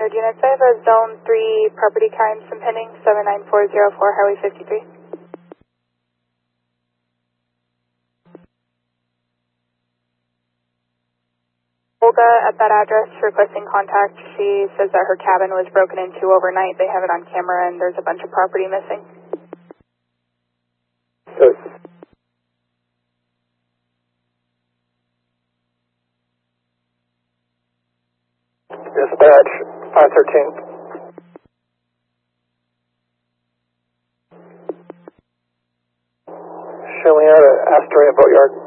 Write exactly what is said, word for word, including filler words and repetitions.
Dispatch units, I have a Zone three property crime impending, seven nine four zero four Highway fifty-three. Olga at that address requesting contact. She says that her cabin was broken into overnight. They have it on camera and there's a bunch of property missing. So, Dispatch five thirteen. Show me out at Astoria Boatyard.